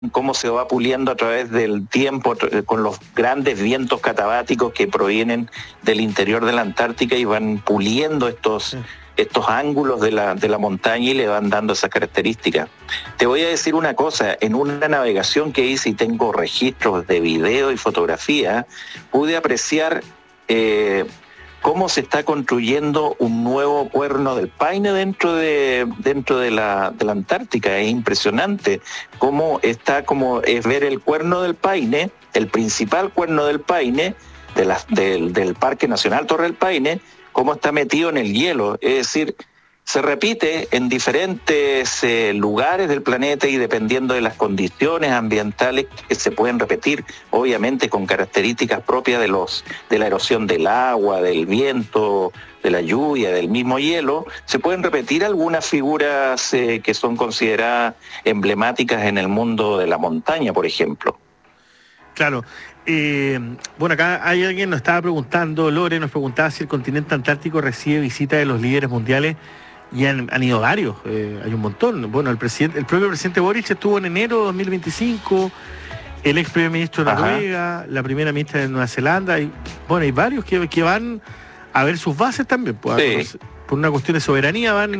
cómo se va puliendo a través del tiempo con los grandes vientos catabáticos que provienen del interior de la Antártica y van puliendo estos ángulos de la montaña y le van dando esas características. Te voy a decir una cosa, en una navegación que hice y tengo registros de video y fotografía, pude apreciar cómo se está construyendo un nuevo cuerno del Paine dentro de la Antártica. Es impresionante cómo es ver el cuerno del Paine, el principal cuerno del Paine, del Parque Nacional Torre del Paine, cómo está metido en el hielo. Es decir, se repite en diferentes lugares del planeta y dependiendo de las condiciones ambientales que se pueden repetir, obviamente con características propias de la erosión del agua, del viento, de la lluvia, del mismo hielo, se pueden repetir algunas figuras que son consideradas emblemáticas en el mundo de la montaña, por ejemplo. Claro. Bueno, acá hay alguien nos estaba preguntando, Lore nos preguntaba si el continente antártico recibe visitas de los líderes mundiales. Y han ido varios, hay un montón. Bueno, el propio presidente Boric estuvo en enero de 2025, el ex primer ministro de Noruega, la primera ministra de Nueva Zelanda, y bueno, hay varios que van a ver sus bases también, pues, por una cuestión de soberanía van...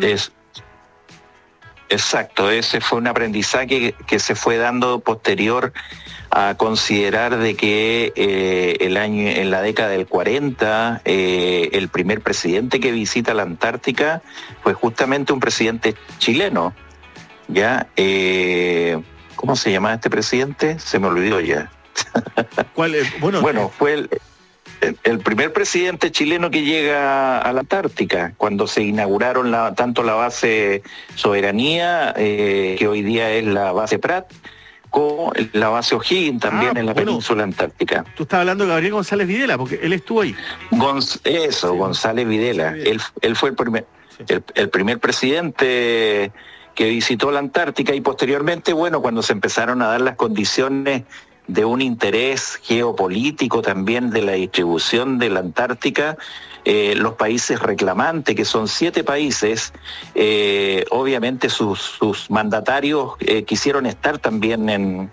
Exacto, ese fue un aprendizaje que se fue dando posterior a considerar de que en la década del 40 el primer presidente que visita la Antártica fue justamente un presidente chileno, ¿ya? ¿Cómo se llama este presidente? Se me olvidó ya. ¿Cuál es? Bueno, fue el primer presidente chileno que llega a la Antártica, cuando se inauguraron tanto la base Soberanía, que hoy día es la base Prat, como la base O'Higgins también en la península antártica. Tú estás hablando de Gabriel González Videla, porque él estuvo ahí. González Videla. Él fue el primer presidente que visitó la Antártica y posteriormente, bueno, cuando se empezaron a dar las condiciones de un interés geopolítico también de la distribución de la Antártica, los países reclamantes, que son 7 países, obviamente sus mandatarios quisieron estar también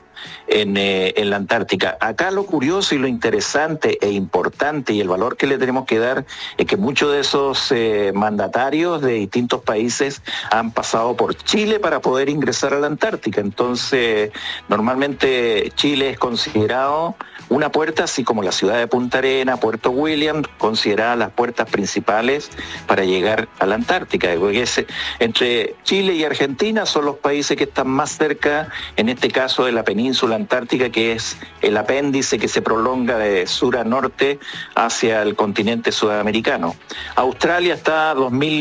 en la Antártica. Acá lo curioso y lo interesante e importante y el valor que le tenemos que dar es que muchos de esos mandatarios de distintos países han pasado por Chile para poder ingresar a la Antártica. Entonces, normalmente Chile es considerado una puerta, así como la ciudad de Punta Arenas, Puerto William, consideradas las puertas principales para llegar a la Antártica. Porque entre Chile y Argentina son los países que están más cerca, en este caso de la península antártica, que es el apéndice que se prolonga de sur a norte hacia el continente sudamericano. Australia está a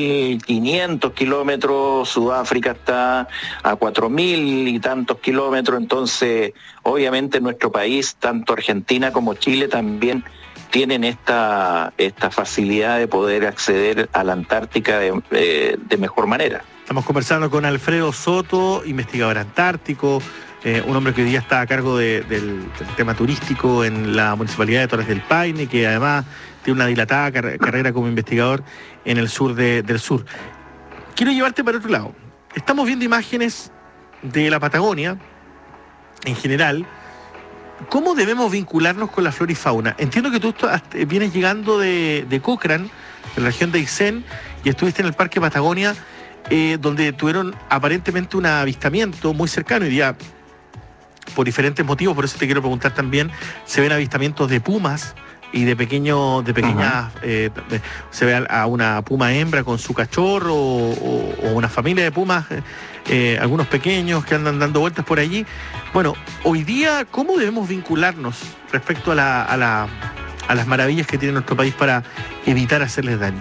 2.500 kilómetros, Sudáfrica está a 4.000 y tantos kilómetros, entonces obviamente nuestro país, tanto Argentina como Chile, también tienen esta facilidad de poder acceder a la Antártica de mejor manera. Estamos conversando con Alfredo Soto, investigador antártico, un hombre que hoy día está a cargo del tema turístico en la Municipalidad de Torres del Paine, que además tiene una dilatada carrera como investigador en el sur del sur. Quiero llevarte para otro lado. Estamos viendo imágenes de la Patagonia, en general. ¿Cómo debemos vincularnos con la flora y fauna? Entiendo que tú vienes llegando de Cochrane, de la región de Aysén, y estuviste en el Parque Patagonia, donde tuvieron aparentemente un avistamiento muy cercano, y ya por diferentes motivos, por eso te quiero preguntar también, se ven avistamientos de pumas y de pequeñas, se ve a una puma hembra con su cachorro o una familia de pumas, algunos pequeños que andan dando vueltas por allí. Bueno, hoy día, ¿cómo debemos vincularnos respecto a las maravillas que tiene nuestro país para evitar hacerles daño?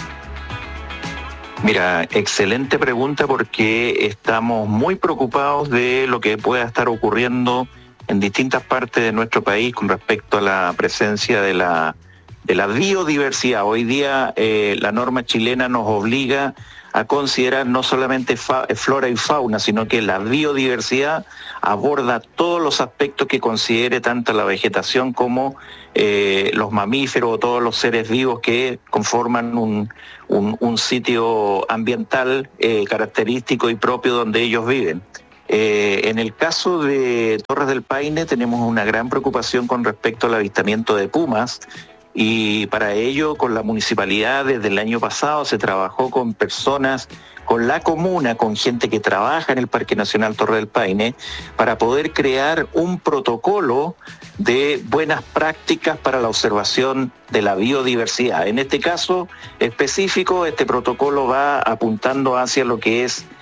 Mira, excelente pregunta, porque estamos muy preocupados de lo que pueda estar ocurriendo en distintas partes de nuestro país con respecto a la presencia de la biodiversidad. Hoy día la norma chilena nos obliga a considerar no solamente flora y fauna, sino que la biodiversidad aborda todos los aspectos que considere tanto la vegetación como los mamíferos o todos los seres vivos que conforman un sitio ambiental característico y propio donde ellos viven. En el caso de Torres del Paine tenemos una gran preocupación con respecto al avistamiento de pumas, y para ello con la municipalidad desde el año pasado se trabajó con personas, con la comuna, con gente que trabaja en el Parque Nacional Torres del Paine, para poder crear un protocolo de buenas prácticas para la observación de la biodiversidad. En este caso específico, este protocolo va apuntando hacia lo que es